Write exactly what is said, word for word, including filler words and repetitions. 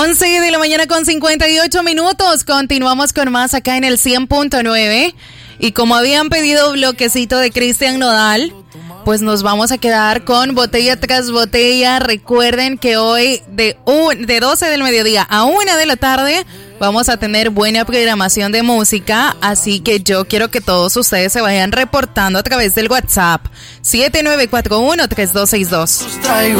once de la mañana con cincuenta y ocho minutos. Continuamos con más acá en el cien punto nueve. Y como habían pedido bloquecito de Cristian Nodal, pues nos vamos a quedar con botella tras botella. Recuerden que hoy de, un, de doce del mediodía a una de la tarde vamos a tener buena programación de música. Así que yo quiero que todos ustedes se vayan reportando a través del WhatsApp siete nueve cuatro uno, tres dos seis dos.